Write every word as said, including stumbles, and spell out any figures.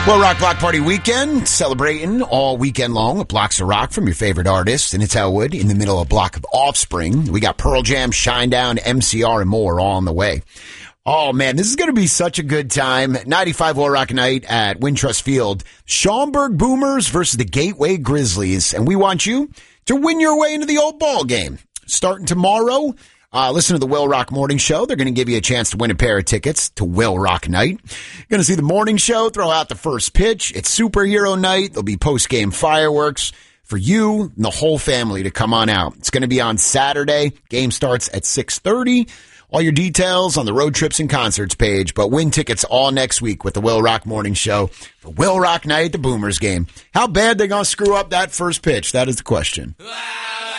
Well, Rock Block Party Weekend, celebrating all weekend long with blocks of rock from your favorite artists. And it's Elwood in the middle of a block of Offspring. We got Pearl Jam, Shinedown, M C R, and more all on the way. Oh, man, this is going to be such a good time. ninety-five Well Rock Night at Wintrust Field. Schaumburg Boomers versus the Gateway Grizzlies. And we want you to win your way into the old ball game. Starting tomorrow, uh, listen to the Will Rock Morning Show. They're going to give you a chance to win a pair of tickets to Will Rock Night. You're going to see the morning show, throw out the first pitch. It's superhero night. There'll be post-game fireworks for you and the whole family to come on out. It's going to be on Saturday. Game starts at six thirty. All your details on the Road Trips and Concerts page, but win tickets all next week with the Will Rock Morning Show for Will Rock Night at the Boomers game. How bad they going to screw up that first pitch? That is the question.